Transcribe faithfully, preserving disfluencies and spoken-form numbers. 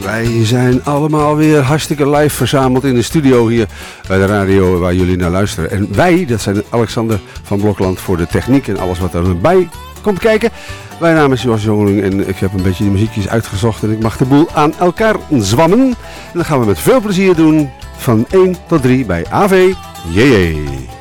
Wij zijn allemaal weer hartstikke live verzameld in de studio hier bij de radio waar jullie naar luisteren. En wij, dat zijn Alexander van Blokland voor de techniek en alles wat erbij komt kijken. Mijn naam is Jos Jongeling en ik heb een beetje de muziekjes uitgezocht en ik mag de boel aan elkaar zwammen. En dat gaan we met veel plezier doen van één tot drie bij A V J J.